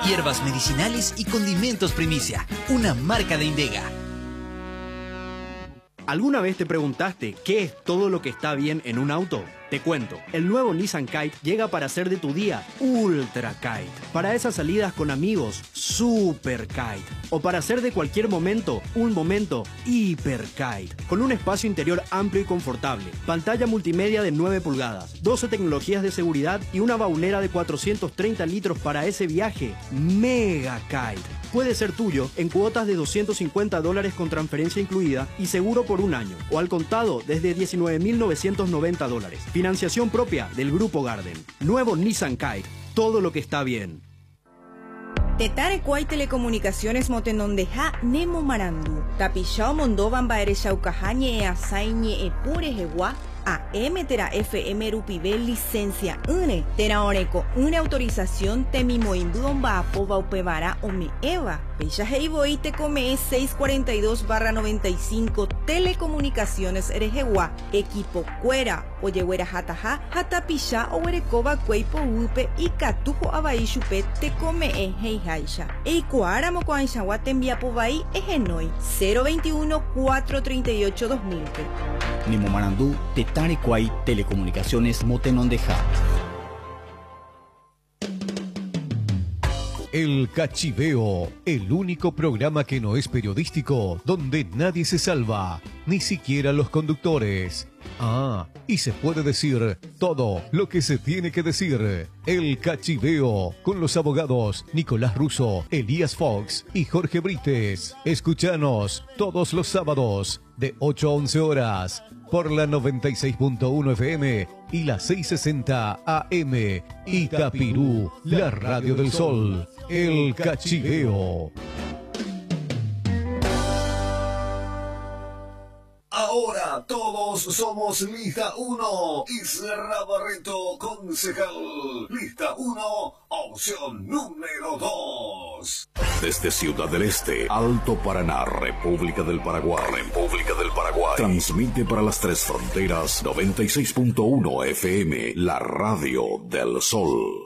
Hierbas medicinales y condimentos Primicia, una marca de Indega. ¿Alguna vez te preguntaste qué es todo lo que está bien en un auto? Te cuento, el nuevo Nissan Kite llega para hacer de tu día Ultra Kite. Para esas salidas con amigos, Super Kite. O para hacer de cualquier momento, un momento Hyper Kite. Con un espacio interior amplio y confortable, pantalla multimedia de 9 pulgadas, 12 tecnologías de seguridad y una baulera de 430 litros para ese viaje Mega Kite. Puede ser tuyo en cuotas de $250 con transferencia incluida y seguro por un año, o al contado desde $19.990. Financiación propia del Grupo Garden. Nuevo Nissan Kite. Todo lo que está bien. Tetare Kuai Telecomunicaciones Motenondeja Nemo Marandu. Tapishao Mondovan Baereshaucajañe Asaiñe Epure Hewa. AM Tera FM Rupivel licencia une Tera Oreco una autorización Temimoimbuon Baapova Upevara Ome Eva Pecha Heiboi te come 642/95 Telecomunicaciones Erejewa Equipo Cuera Oyehuera Hataja Hatapisha Owerekova Cueipo Upe y Catujo Abaishupe te come Heijaisha Eikuara Mocoaishawa Tembiapovai Egenoi 021-438-2000 Nemo Marandú, Tetare Kuai Telecomunicaciones Motenondeja. El Cachiveo, el único programa que no es periodístico, donde nadie se salva, ni siquiera los conductores. Ah, y se puede decir todo lo que se tiene que decir. El Cachiveo, con los abogados Nicolás Russo, Elías Fox y Jorge Brites. Escúchanos todos los sábados de 8 a 11 horas por la 96.1 FM y la 660 AM. Itapirú, la radio del sol. El Cachiveo. Ahora todos somos Lista 1. Isla Barreto, concejal. Lista 1, opción número 2. Desde Ciudad del Este, Alto Paraná, República del Paraguay. Transmite para las tres fronteras 96.1 FM, la radio del sol.